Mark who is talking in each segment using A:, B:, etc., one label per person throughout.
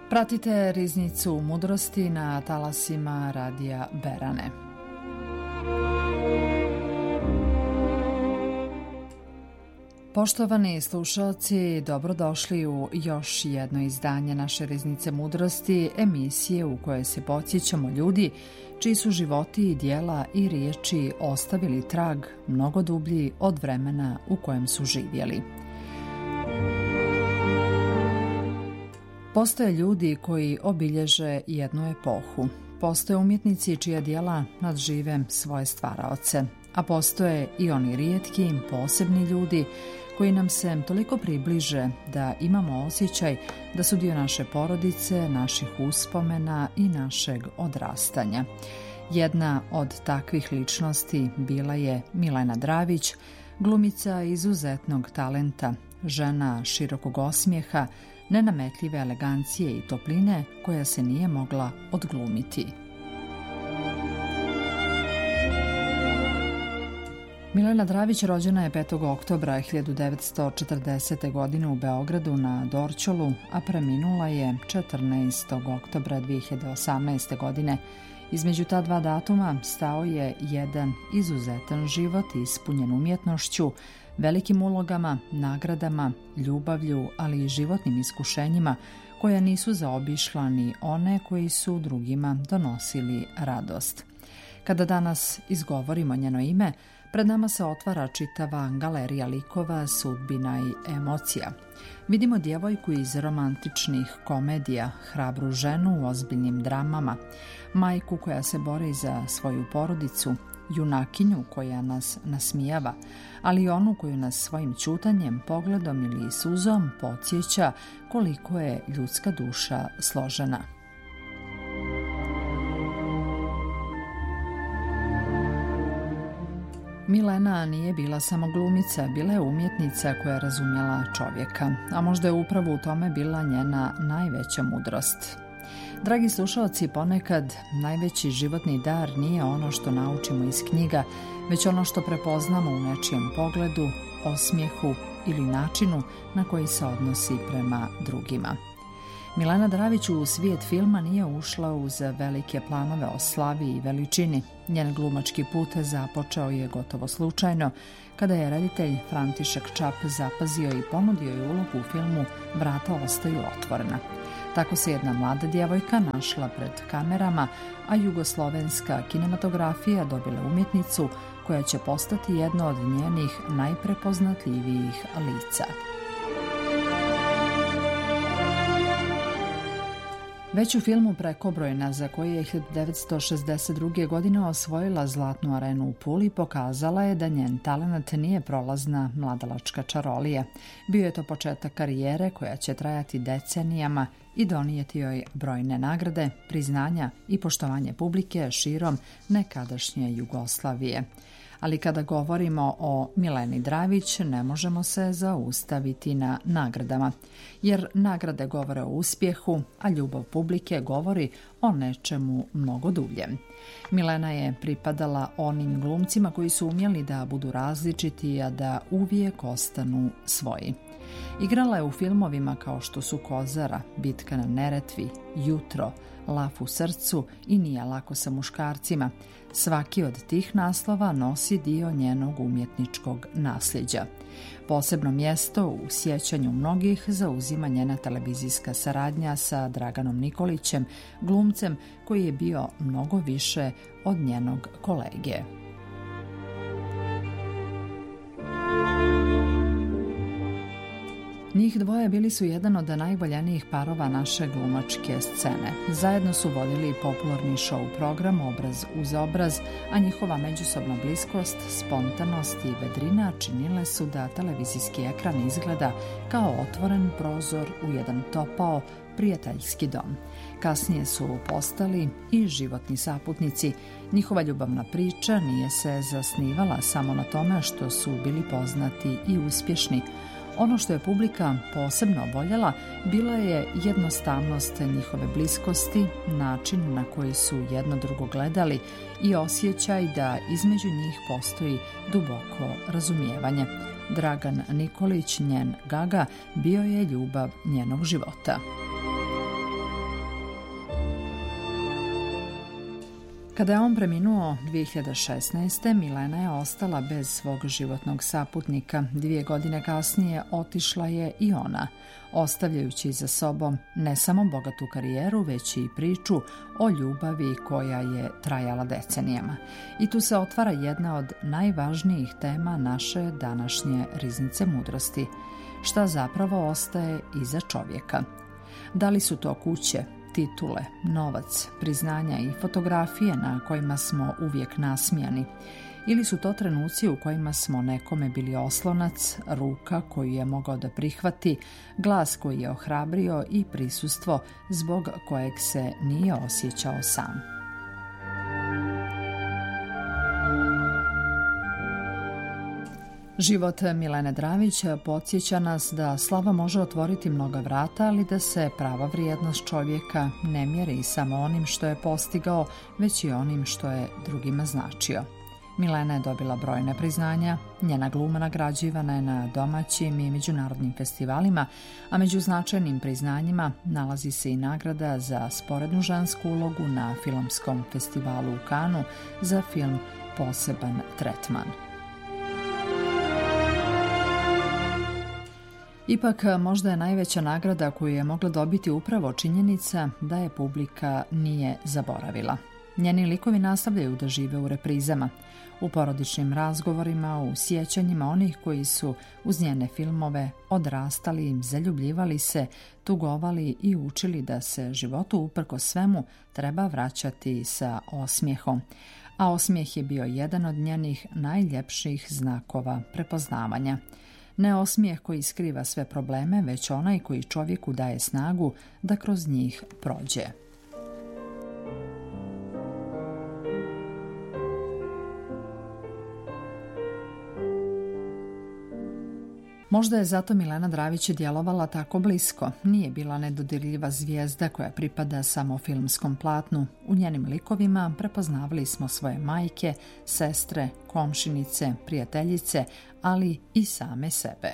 A: Pratite Riznicu mudrosti na talasima Radija Berane. Poštovani slušalci, dobrodošli u još jedno izdanje naše Riznice mudrosti, emisije u kojoj se podsjećamo ljudi čiji su životi, djela i riječi ostavili trag mnogo dublji od vremena u kojem su živjeli. Postoje ljudi koji obilježe jednu epohu. Postoje umjetnici čija djela nadžive svoje stvaraoce, a postoje i oni rijetki, posebni ljudi koji nam se toliko približe da imamo osjećaj da su dio naše porodice, naših uspomena i našeg odrastanja. Jedna od takvih ličnosti bila je Milena Dravić, glumica izuzetnog talenta, žena širokog osmijeha, nenametljive elegancije i topline koja se nije mogla odglumiti. Milena Dravić rođena je 5. oktobra 1940. godine u Beogradu na Dorćolu, a preminula je 14. oktobra 2018. godine. Između ta dva datuma stao je jedan izuzetan život ispunjen umjetnošću, velikim ulogama, nagradama, ljubavlju, ali i životnim iskušenjima koja nisu zaobišla ni one koji su drugima donosili radost. Kada danas izgovorimo njeno ime, pred nama se otvara čitava galerija likova, sudbina i emocija. Vidimo djevojku iz romantičnih komedija, hrabru ženu u ozbiljnim dramama, majku koja se bori za svoju porodicu, junakinju koja nas nasmijava, ali i onu koju nas svojim ćutanjem, pogledom ili suzom podsjeća koliko je ljudska duša složena. Milena nije bila samo glumica, bila je umjetnica koja je razumjela čovjeka, a možda je upravo u tome bila njena najveća mudrost. Dragi slušalci, ponekad najveći životni dar nije ono što naučimo iz knjiga, već ono što prepoznamo u nečijem pogledu, osmijehu ili načinu na koji se odnosi prema drugima. Milena Dravić u svijet filma nije ušla uz velike planove o slavi i veličini. Njen glumački put započeo je gotovo slučajno, kada je reditelj František Čap zapazio i ponudio je ulogu u filmu Vrata ostaju otvorena. Tako se jedna mlada djevojka našla pred kamerama, a jugoslovenska kinematografija dobila umjetnicu koja će postati jedno od njenih najprepoznatljivijih lica. Već u filmu Prekobrojna, za koji je 1962. godine osvojila Zlatnu arenu u Puli, pokazala je da njen talenat nije prolazna mladalačka čarolija. Bio je to početak karijere koja će trajati decenijama i donijeti joj brojne nagrade, priznanja i poštovanje publike širom nekadašnje Jugoslavije. Ali kada govorimo o Mileni Dravić, ne možemo se zaustaviti na nagradama, jer nagrade govore o uspjehu, a ljubav publike govori o nečemu mnogo duljem. Milena je pripadala onim glumcima koji su umjeli da budu različiti, a da uvijek ostanu svoji. Igrala je u filmovima kao što su Kozara, Bitka na Neretvi, Jutro, Laf u srcu i Nije lako sa muškarcima. Svaki od tih naslova nosi dio njenog umjetničkog nasljeđa. Posebno mjesto u sjećanju mnogih zauzima njena televizijska saradnja sa Draganom Nikolićem, glumcem koji je bio mnogo više od njenog kolege. Njih dvoje bili su jedan od najvoljenijih parova naše glumačke scene. Zajedno su vodili popularni show program Obraz uz obraz, a njihova međusobna bliskost, spontanost i vedrina činile su da televizijski ekran izgleda kao otvoren prozor u jedan topao, prijateljski dom. Kasnije su postali i životni saputnici. Njihova ljubavna priča nije se zasnivala samo na tome što su bili poznati i uspješni. Ono što je publika posebno voljela bila je jednostavnost njihove bliskosti, način na koji su jedno drugo gledali i osjećaj da između njih postoji duboko razumijevanje. Dragan Nikolić, njen Gaga, bio je ljubav njenog života. Kada je on preminuo 2016. Milena je ostala bez svog životnog saputnika. 2 godine kasnije otišla je i ona, ostavljajući za sobom ne samo bogatu karijeru, već i priču o ljubavi koja je trajala decenijama. I tu se otvara jedna od najvažnijih tema naše današnje riznice mudrosti. Šta zapravo ostaje iza čovjeka? Da li su to kuće, titule, novac, priznanja i fotografije na kojima smo uvijek nasmijani? Ili su to trenuci u kojima smo nekome bili oslonac, ruka koju je mogao da prihvati, glas koji je ohrabrio i prisustvo zbog kojeg se nije osjećao sam? Život Milene Dravić podsjeća nas da slava može otvoriti mnoga vrata, ali da se prava vrijednost čovjeka ne mjeri samo onim što je postigao, već i onim što je drugima značio. Milena je dobila brojne priznanja, njena gluma nagrađivana je na domaćim i međunarodnim festivalima, a među značajnim priznanjima nalazi se i nagrada za sporednu žensku ulogu na filmskom festivalu u Kanu za film Poseban tretman. Ipak, možda je najveća nagrada koju je mogla dobiti upravo činjenica da je publika nije zaboravila. Njeni likovi nastavljaju da žive u reprizama, u porodičnim razgovorima, u sjećanjima onih koji su uz njene filmove odrastali, zaljubljivali se, tugovali i učili da se životu uprkos svemu treba vraćati sa osmijehom. A osmijeh je bio jedan od njenih najljepših znakova prepoznavanja. Ne osmijeh koji skriva sve probleme, već onaj koji čovjeku daje snagu da kroz njih prođe. Možda je zato Milena Dravić djelovala tako blisko. Nije bila nedodirljiva zvijezda koja pripada samo filmskom platnu. U njenim likovima prepoznavali smo svoje majke, sestre, komšinice, prijateljice, ali i same sebe.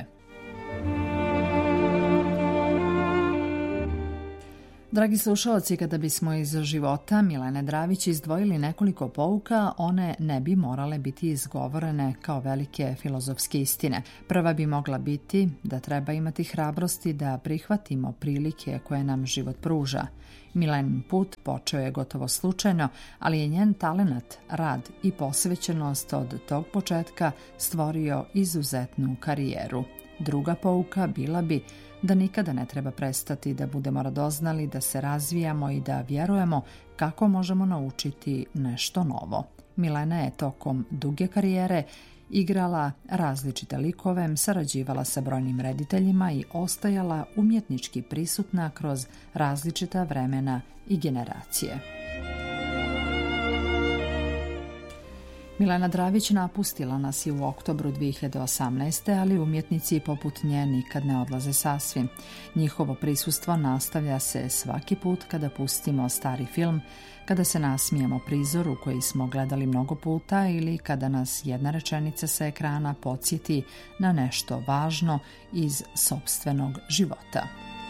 A: Dragi slušalci, kada bismo iz života Milene Dravić izdvojili nekoliko pouka, one ne bi morale biti izgovorene kao velike filozofske istine. Prva bi mogla biti da treba imati hrabrosti da prihvatimo prilike koje nam život pruža. Milenin put počeo je gotovo slučajno, ali je njen talenat, rad i posvećenost od tog početka stvorio izuzetnu karijeru. Druga pouka bila bi da nikada ne treba prestati da budemo radoznali, da se razvijamo i da vjerujemo kako možemo naučiti nešto novo. Milena je tokom duge karijere igrala različite likove, sarađivala sa brojnim rediteljima i ostajala umjetnički prisutna kroz različita vremena i generacije. Milena Dravić napustila nas je u oktobru 2018. ali umjetnici poput nje nikad ne odlaze sasvim. Njihovo prisustvo nastavlja se svaki put kada pustimo stari film, kada se nasmijemo prizoru koji smo gledali mnogo puta ili kada nas jedna rečenica sa ekrana podsjeti na nešto važno iz sopstvenog života.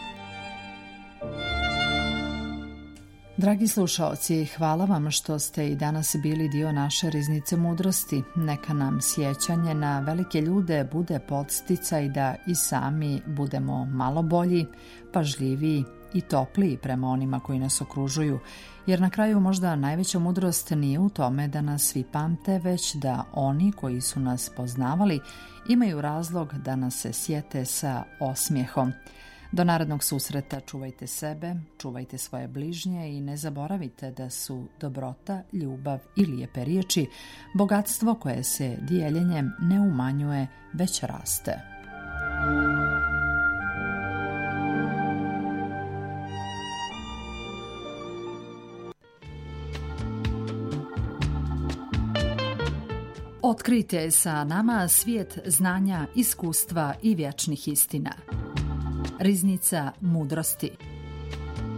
A: Dragi slušaoci, hvala vam što ste i danas bili dio naše riznice mudrosti. Neka nam sjećanje na velike ljude bude podsticaj da i sami budemo malo bolji, pažljiviji i topliji prema onima koji nas okružuju, jer na kraju možda najveća mudrost nije u tome da nas svi pamte, već da oni koji su nas poznavali imaju razlog da nas se sjete sa osmijehom. Do narednog susreta čuvajte sebe, čuvajte svoje bližnje i ne zaboravite da su dobrota, ljubav i lijepe riječi bogatstvo koje se dijeljenjem ne umanjuje, već raste. Otkrijte sa nama svijet znanja, iskustva i vječnih istina. Riznica mudrosti.